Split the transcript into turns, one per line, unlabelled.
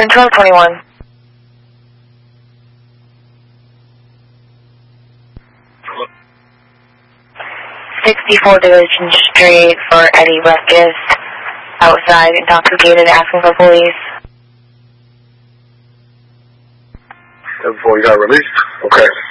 Houston 1221. 64 Division Street for Eddie Ruckus, outside, intoxicated, asking for police.
10-4, you got released? Okay.